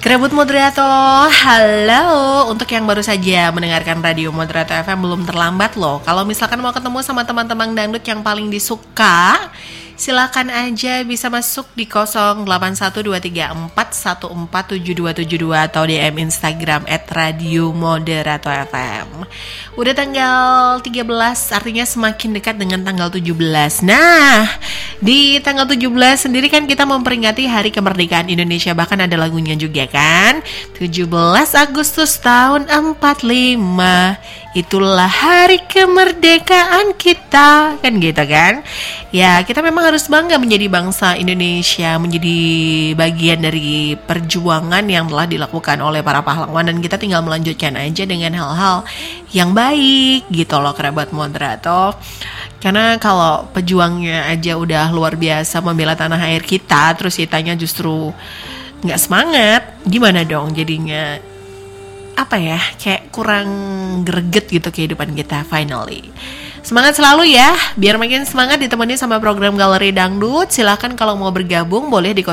Krebut Moderator, halo. Untuk yang baru saja mendengarkan Radio Moderator FM, belum terlambat loh. Kalau misalkan mau ketemu sama teman-teman dangdut yang paling disuka, silakan aja bisa masuk di 081234147272 atau DM Instagram @radiomoderatorfm. Udah tanggal 13, artinya semakin dekat dengan tanggal 17. Nah, di tanggal 17 sendiri kan kita memperingati Hari Kemerdekaan Indonesia. Bahkan ada lagunya juga kan, 17 Agustus tahun 45, itulah hari kemerdekaan kita. Kan gitu kan. Ya, kita memang harus bangga menjadi bangsa Indonesia, menjadi bagian dari perjuangan yang telah dilakukan oleh para pahlawan, dan kita tinggal melanjutkan aja dengan hal-hal yang baik gitu loh, kerabat moderator. Karena kalau pejuangnya aja udah luar biasa membela tanah air kita, terus kitanya justru nggak semangat, gimana dong jadinya? Apa ya, kayak kurang greget gitu kehidupan kita finally. Semangat selalu ya, biar makin semangat ditemani sama program Galeri Dangdut. Silahkan kalau mau bergabung boleh di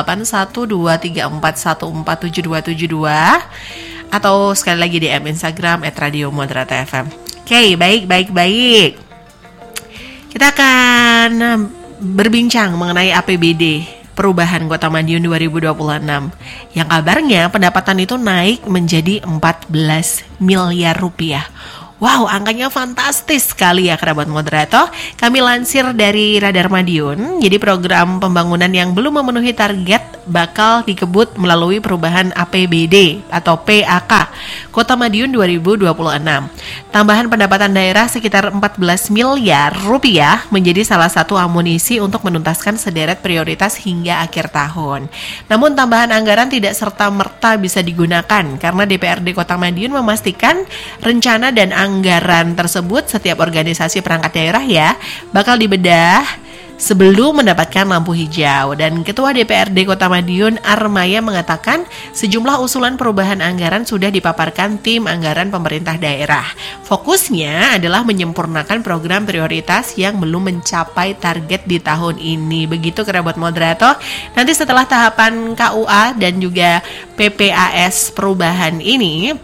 081234147272 atau sekali lagi DM Instagram @radiomoderatorfm. Oke, baik. Kita akan berbincang mengenai APBD Perubahan Kota Madiun 2026 yang kabarnya pendapatan itu naik menjadi 14 miliar rupiah. Wow, angkanya fantastis sekali ya kerabat moderator. Kami lansir dari Radar Madiun. Jadi program pembangunan yang belum memenuhi target bakal dikebut melalui perubahan APBD atau PAK Kota Madiun 2026. Tambahan pendapatan daerah sekitar 14 miliar rupiah menjadi salah satu amunisi untuk menuntaskan sederet prioritas hingga akhir tahun. Namun tambahan anggaran tidak serta-merta bisa digunakan karena DPRD Kota Madiun memastikan rencana dan anggaran tersebut setiap organisasi perangkat daerah ya bakal dibedah sebelum mendapatkan lampu hijau. Dan Ketua DPRD Kota Madiun Armaya mengatakan sejumlah usulan perubahan anggaran sudah dipaparkan tim anggaran pemerintah daerah. Fokusnya adalah menyempurnakan program prioritas yang belum mencapai target di tahun ini. Begitu kerabat moderator. Nanti setelah tahapan KUA dan juga PPAS perubahan ini,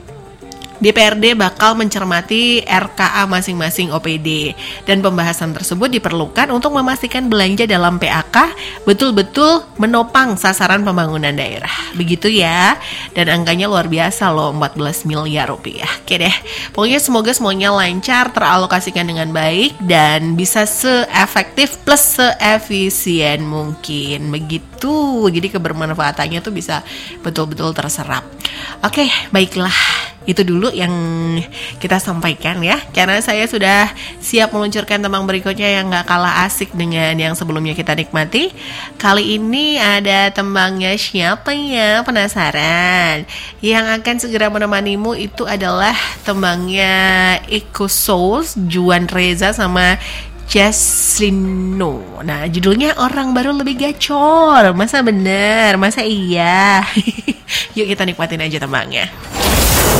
DPRD bakal mencermati RKA masing-masing OPD, dan pembahasan tersebut diperlukan untuk memastikan belanja dalam PAK betul-betul menopang sasaran pembangunan daerah. Begitu ya, dan angkanya luar biasa loh, 14 miliar rupiah. Oke deh, pokoknya semoga semuanya lancar, teralokasikan dengan baik, dan bisa seefektif plus seefisien mungkin. Begitu, jadi kebermanfaatannya tuh bisa betul-betul terserap. Oke, baiklah. Itu dulu yang kita sampaikan ya, karena saya sudah siap meluncurkan tembang berikutnya yang gak kalah asik dengan yang sebelumnya kita nikmati. Kali ini ada tembangnya siapa ya, penasaran? Yang akan segera menemanimu itu adalah tembangnya Iko Souls, Juan Reza sama Jaslino. Nah, judulnya Orang Baru Lebih Gacor. Masa bener? Masa iya? Yuk kita nikmatin aja tembangnya.